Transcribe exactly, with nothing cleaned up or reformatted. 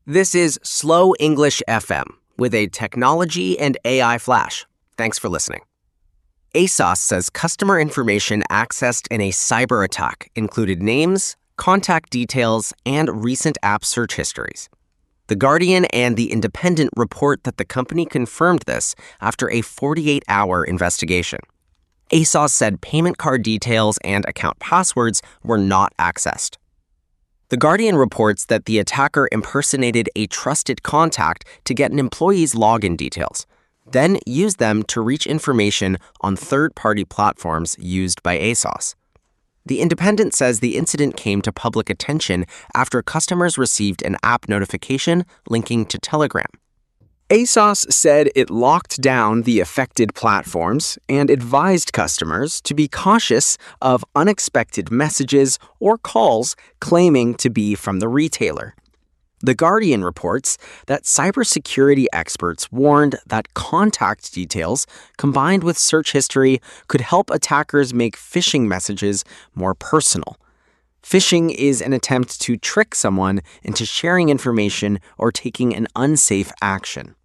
This is Slow English F M with a technology and A I flash. Thanks for listening. ASOS says customer information accessed in a cyber attack included names, contact details, and recent app search histories. The Guardian and The Independent report that the company confirmed this after a forty-eight hour investigation. ASOS said payment card details and account passwords were not accessed. The Guardian reports that the attacker impersonated a trusted contact to get an employee's login details, then used them to reach information on third-party platforms used by ASOS. The Independent says the incident came to public attention after customers received an app notification linking to Telegram. ASOS said it locked down the affected platforms and advised customers to be cautious of unexpected messages or calls claiming to be from the retailer. The Guardian reports that cybersecurity experts warned that contact details combined with search history could help attackers make phishing messages more personal. Phishing is an attempt to trick someone into sharing information or taking an unsafe action.